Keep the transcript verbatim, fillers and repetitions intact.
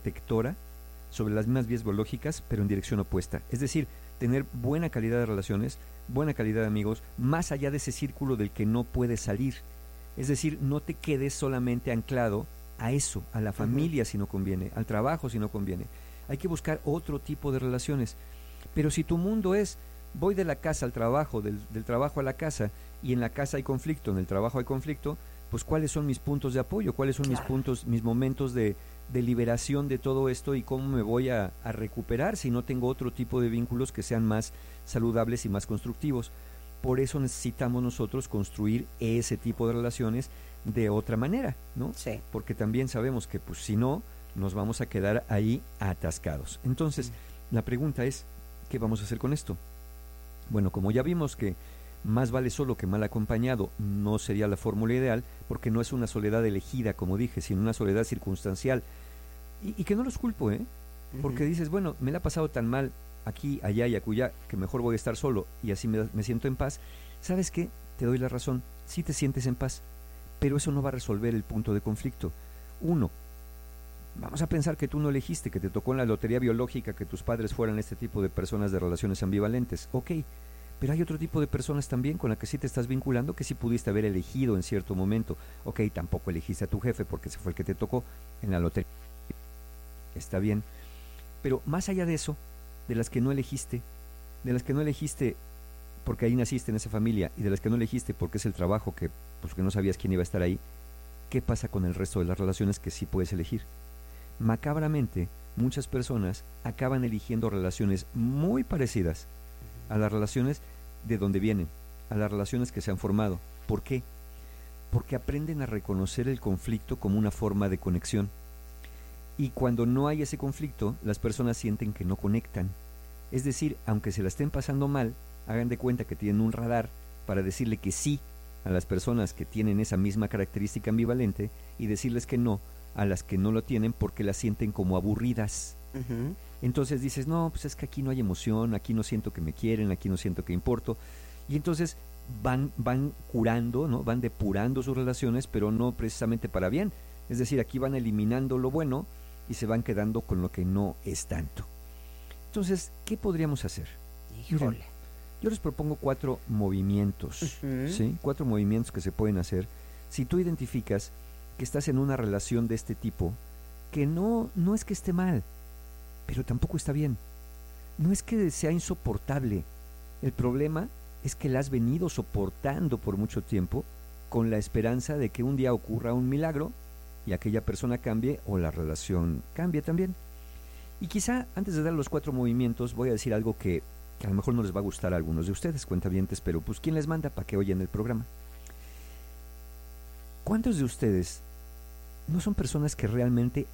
protectora sobre las mismas vías biológicas, pero en dirección opuesta. Es decir, tener buena calidad de relaciones, buena calidad de amigos, más allá de ese círculo del que no puedes salir. Es decir, no te quedes solamente anclado a eso, a la familia uh-huh. si no conviene, al trabajo si no conviene. Hay que buscar otro tipo de relaciones. Pero si tu mundo es, voy de la casa al trabajo, del, del trabajo a la casa, y en la casa hay conflicto, en el trabajo hay conflicto, pues ¿cuáles son mis puntos de apoyo? ¿Cuáles son claro. mis puntos, mis momentos de, de liberación de todo esto y cómo me voy a, a recuperar si no tengo otro tipo de vínculos que sean más saludables y más constructivos? Por eso necesitamos nosotros construir ese tipo de relaciones de otra manera, ¿no? Sí. Porque también sabemos que pues si no, nos vamos a quedar ahí atascados. Entonces, mm. la pregunta es, ¿qué vamos a hacer con esto? Bueno, como ya vimos que más vale solo que mal acompañado no sería la fórmula ideal, porque no es una soledad elegida, como dije, sino una soledad circunstancial. Y, y que no los culpo, ¿eh? Porque uh-huh. dices, bueno, me la ha pasado tan mal aquí, allá y acullá, que mejor voy a estar solo y así me, me siento en paz. ¿Sabes qué? Te doy la razón, sí te sientes en paz, pero eso no va a resolver el punto de conflicto. Uno, vamos a pensar que tú no elegiste, que te tocó en la lotería biológica que tus padres fueran este tipo de personas de relaciones ambivalentes. Ok, pero hay otro tipo de personas también con las que sí te estás vinculando, que sí pudiste haber elegido en cierto momento. Ok, tampoco elegiste a tu jefe porque ese fue el que te tocó en la lotería. Está bien, pero más allá de eso, de las que no elegiste, de las que no elegiste porque ahí naciste en esa familia y de las que no elegiste porque es el trabajo que, pues, que no sabías quién iba a estar ahí, ¿qué pasa con el resto de las relaciones que sí puedes elegir? Macabramente, muchas personas acaban eligiendo relaciones muy parecidas a las relaciones de donde vienen, a las relaciones que se han formado. ¿Por qué? Porque aprenden a reconocer el conflicto como una forma de conexión. Y cuando no hay ese conflicto, las personas sienten que no conectan. Es decir, aunque se la estén pasando mal, hagan de cuenta que tienen un radar para decirle que sí a las personas que tienen esa misma característica ambivalente y decirles que no a las que no lo tienen porque las sienten como aburridas. Uh-huh. Entonces dices, no, pues es que aquí no hay emoción, aquí no siento que me quieren, aquí no siento que importo. Y entonces van, van curando, ¿no? Van depurando sus relaciones, pero no precisamente para bien. Es decir, aquí van eliminando lo bueno y se van quedando con lo que no es tanto. Entonces, ¿qué podríamos hacer? Híjole. Miren, yo les propongo cuatro movimientos, uh-huh. ¿sí? Cuatro movimientos que se pueden hacer si tú identificas que estás en una relación de este tipo, que no, no es que esté mal, pero tampoco está bien. No es que sea insoportable. El problema es que la has venido soportando por mucho tiempo con la esperanza de que un día ocurra un milagro y aquella persona cambie o la relación cambie también. Y quizá antes de dar los cuatro movimientos voy a decir algo que, que a lo mejor no les va a gustar a algunos de ustedes, cuentavientes, pero pues ¿quién les manda para que oyen el programa? ¿Cuántos de ustedes no son personas que realmente